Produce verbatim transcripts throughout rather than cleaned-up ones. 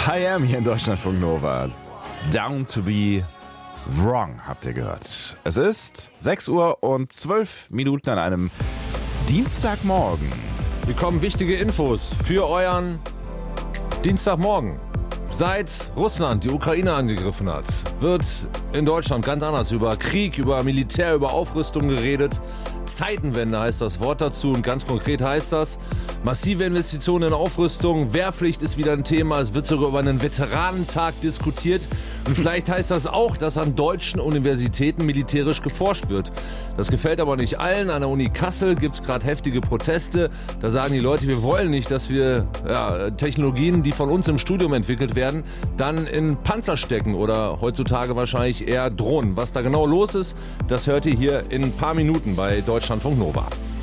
I Am hier in Deutschlandfunk Nova. Down to be wrong, habt ihr gehört. Es ist sechs Uhr und zwölf Minuten an einem Dienstagmorgen. Hier kommen wichtige Infos für euren Dienstagmorgen. Seit Russland die Ukraine angegriffen hat, wird in Deutschland ganz anders über Krieg, über Militär, über Aufrüstung geredet. Zeitenwende heißt das Wort dazu und ganz konkret heißt das, massive Investitionen in Aufrüstung, Wehrpflicht ist wieder ein Thema, es wird sogar über einen Veteranentag diskutiert und vielleicht heißt das auch, dass an deutschen Universitäten militärisch geforscht wird. Das gefällt aber nicht allen. An der Uni Kassel gibt es gerade heftige Proteste. Da sagen die Leute, wir wollen nicht, dass wir ja, Technologien, die von uns im Studium entwickelt werden, dann in Panzer stecken oder heutzutage wahrscheinlich eher Drohnen. Was da genau los ist, das hört ihr hier in ein paar Minuten bei Deutschlandfunk Nova.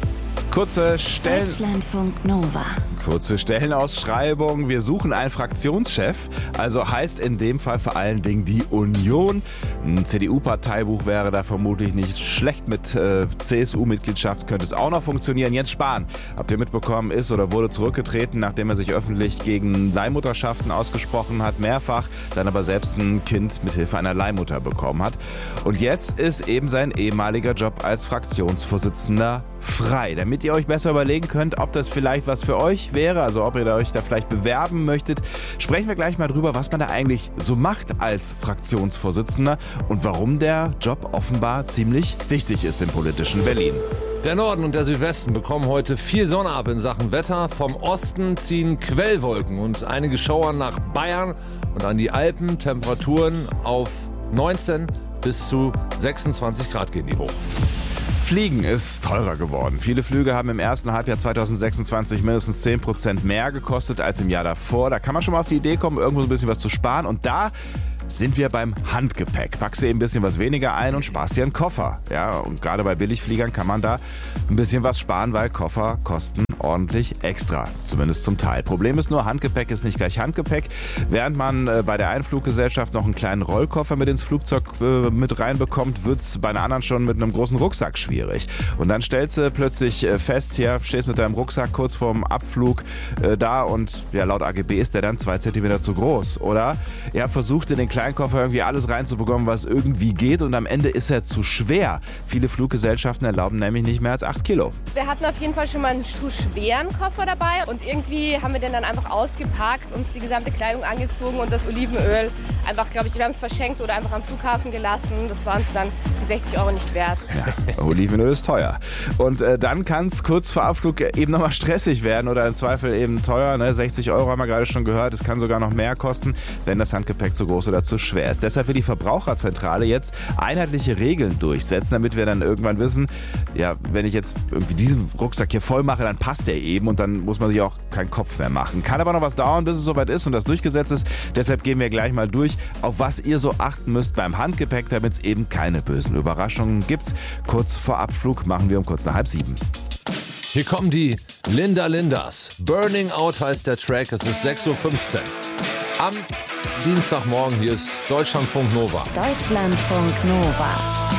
Kurze Stellen... Deutschlandfunk Nova. Kurze Stellenausschreibung. Wir suchen einen Fraktionschef. Also heißt in dem Fall vor allen Dingen die Union. Ein C D U-Parteibuch wäre da vermutlich nicht schlecht. Mit äh, C S U-Mitgliedschaft könnte es auch noch funktionieren. Jens Spahn, habt ihr mitbekommen, ist oder wurde zurückgetreten, nachdem er sich öffentlich gegen Leihmutterschaften ausgesprochen hat. Mehrfach, dann aber selbst ein Kind mit Hilfe einer Leihmutter bekommen hat. Und jetzt ist eben sein ehemaliger Job als Fraktionsvorsitzender frei. Damit ihr euch besser überlegen könnt, ob das vielleicht was für euch wäre, also ob ihr euch da vielleicht bewerben möchtet, sprechen wir gleich mal drüber, was man da eigentlich so macht als Fraktionsvorsitzender und warum der Job offenbar ziemlich wichtig ist im politischen Berlin. Der Norden und der Südwesten bekommen heute viel Sonne ab in Sachen Wetter. Vom Osten ziehen Quellwolken und einige Schauern nach Bayern und an die Alpen. Temperaturen auf neunzehn bis zu sechsundzwanzig Grad gehen die hoch. Fliegen ist teurer geworden. Viele Flüge haben im ersten Halbjahr zweitausendsechsundzwanzig mindestens zehn Prozent mehr gekostet als im Jahr davor. Da kann man schon mal auf die Idee kommen, irgendwo so ein bisschen was zu sparen. Und da sind wir beim Handgepäck. Packst dir eben ein bisschen was weniger ein und sparst dir einen Koffer. Ja, und gerade bei Billigfliegern kann man da ein bisschen was sparen, weil Koffer kosten ordentlich extra, zumindest zum Teil. Problem ist nur, Handgepäck ist nicht gleich Handgepäck. Während man äh, bei der einen Fluggesellschaft noch einen kleinen Rollkoffer mit ins Flugzeug äh, mit reinbekommt, wird es bei einer anderen schon mit einem großen Rucksack schwierig. Und dann stellst du plötzlich äh, fest, hier stehst mit deinem Rucksack kurz vorm Abflug äh, da und ja, laut A G B ist der dann zwei Zentimeter zu groß. Oder ihr habt versucht, in den kleinen Koffer irgendwie alles reinzubekommen, was irgendwie geht und am Ende ist er zu schwer. Viele Fluggesellschaften erlauben nämlich nicht mehr als acht Kilo. Wir hatten auf jeden Fall schon mal einen zu schweren Koffer dabei und irgendwie haben wir den dann einfach ausgepackt, uns die gesamte Kleidung angezogen und das Olivenöl einfach, glaube ich, wir haben es verschenkt oder einfach am Flughafen gelassen. Das war uns dann die sechzig Euro nicht wert. Ja, Olivenöl ist teuer. Und äh, dann kann es kurz vor Abflug eben nochmal stressig werden oder im Zweifel eben teuer. Ne? sechzig Euro haben wir gerade schon gehört. Es kann sogar noch mehr kosten, wenn das Handgepäck zu groß oder zu schwer ist. Deshalb will die Verbraucherzentrale jetzt einheitliche Regeln durchsetzen, damit wir dann irgendwann wissen, ja, wenn ich jetzt irgendwie diesen Rucksack hier voll mache, dann passt der eben und dann muss man sich auch keinen Kopf mehr machen. Kann aber noch was dauern, bis es soweit ist und das durchgesetzt ist. Deshalb gehen wir gleich mal durch, auf was ihr so achten müsst beim Handgepäck, damit es eben keine bösen Überraschungen gibt. Kurz vor Abflug machen wir um kurz nach halb sieben. Hier kommen die Linda Lindas. Burning Out heißt der Track, es ist sechs Uhr fünfzehn. Am Dienstagmorgen, hier ist Deutschlandfunk Nova. Deutschlandfunk Nova.